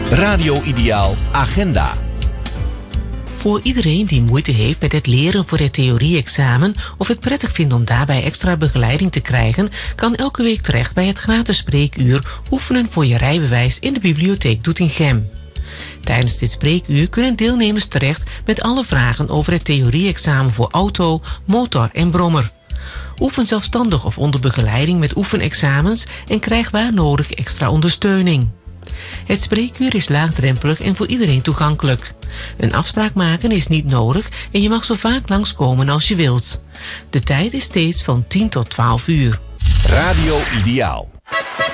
Radio Ideaal Agenda. Voor iedereen die moeite heeft met het leren voor het theorie-examen of het prettig vindt om daarbij extra begeleiding te krijgen, kan elke week terecht bij het gratis spreekuur Oefenen voor je rijbewijs in de bibliotheek Doetinchem. Tijdens dit spreekuur kunnen deelnemers terecht met alle vragen over het theorie-examen voor auto, motor en brommer. Oefen zelfstandig of onder begeleiding met oefenexamens en krijg waar nodig extra ondersteuning. Het spreekuur is laagdrempelig en voor iedereen toegankelijk. Een afspraak maken is niet nodig en je mag zo vaak langskomen als je wilt. De tijd is steeds van 10 tot 12 uur. Radio Ideaal.